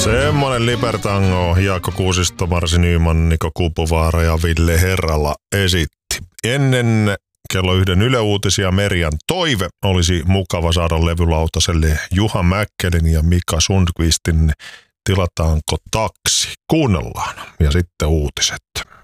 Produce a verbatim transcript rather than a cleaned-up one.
Semmonen Libertango Jaakko Kuusisto, Marsi Nyman, Niko Kuupovaara ja Ville Herralla esitti. Ennen kello yhden Yle Uutisia Merjan toive olisi mukava saada levylautaselle Juha Mäkkelin ja Mika Sundqvistin Tilataanko taksi? Kuunnellaan ja sitten uutiset.